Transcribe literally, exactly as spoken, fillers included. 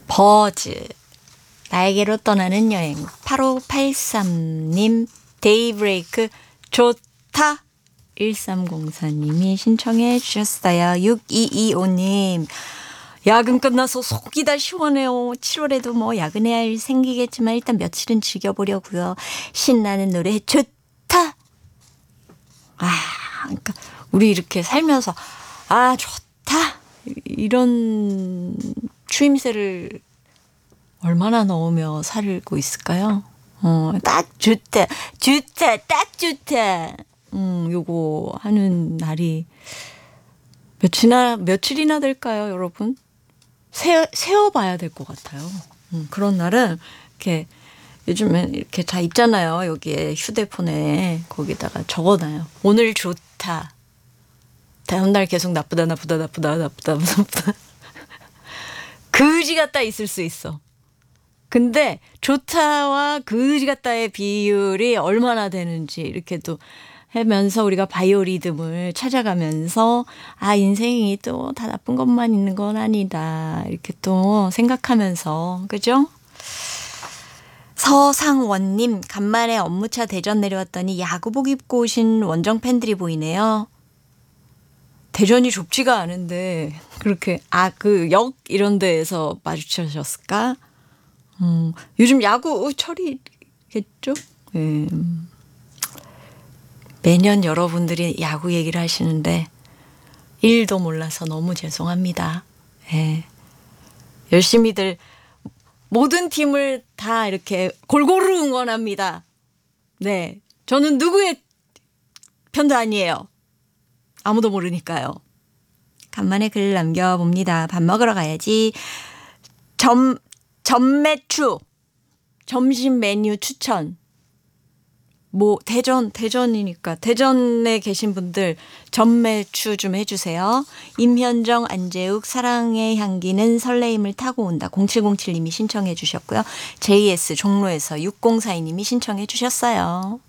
버즈 나에게로 떠나는 여행. 팔오팔삼 님 데이브레이크 좋다. 일삼공사 님이 신청해 주셨어요. 육이이오 님 야근 끝나서 속이 다 시원해요. 칠월에도 뭐 야근해야 할 생기겠지만 일단 며칠은 즐겨보려고요. 신나는 노래 좋다. 아, 그러니까 우리 이렇게 살면서 아 좋다 이런 추임새를 얼마나 넣으며 살고 있을까요? 어, 딱 좋다, 좋다, 딱 좋다. 음, 요거 하는 날이 며칠이나 며칠이나 될까요, 여러분? 세 세어봐야 될 것 같아요. 음, 그런 날은 이렇게 요즘엔 이렇게 다 있잖아요. 여기에 휴대폰에 거기다가 적어놔요. 오늘 좋다. 다음 날 계속 나쁘다, 나쁘다, 나쁘다, 나쁘다, 나쁘다. 그지 같다 있을 수 있어. 근데 좋다와 그지 같다의 비율이 얼마나 되는지 이렇게 또 하면서 우리가 바이오리듬을 찾아가면서 아 인생이 또 다 나쁜 것만 있는 건 아니다 이렇게 또 생각하면서 그죠? 서상원님 간만에 업무차 대전 내려왔더니 야구복 입고 오신 원정 팬들이 보이네요. 대전이 좁지가 않은데 그렇게 아 그 역 이런 데에서 마주치셨을까? 음, 요즘 야구 철이겠죠? 네. 매년 여러분들이 야구 얘기를 하시는데 일도 몰라서 너무 죄송합니다. 네. 열심히들 모든 팀을 다 이렇게 골고루 응원합니다. 네, 저는 누구의 편도 아니에요. 아무도 모르니까요. 간만에 글 남겨봅니다. 밥 먹으러 가야지. 점 점매추 점심 메뉴 추천. 뭐 대전 대전이니까 대전에 계신 분들 점매추 좀 해주세요. 임현정 안재욱 사랑의 향기는 설레임을 타고 온다. 공칠공칠 님이 신청해 주셨고요. 제이에스 종로에서 육공사이 님이 신청해 주셨어요.